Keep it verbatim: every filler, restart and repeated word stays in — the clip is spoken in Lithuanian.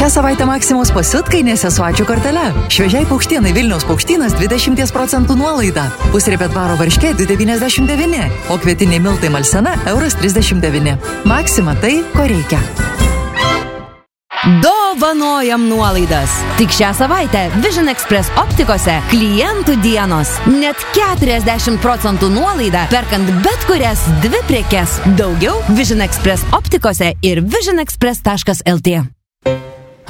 Šią savaitę Maksimos pasiutkainėse su ačiū kortele. Šviežiai paukštienai Vilniaus paukštynas dvidešimt procentų nuolaida. Pusriebė dvaro varškė du devyniasdešimt devyni, o kvietiniai miltai Malsena euras trisdešimt devyni. Maksima tai, ko reikia. Dovanojam nuolaidas. Tik šią savaitę Vision Express optikose klientų dienos. Net keturiasdešimt procentų nuolaida, perkant bet kurias dvi prekes. Daugiau Vision Express optikose ir vision express taškas lt.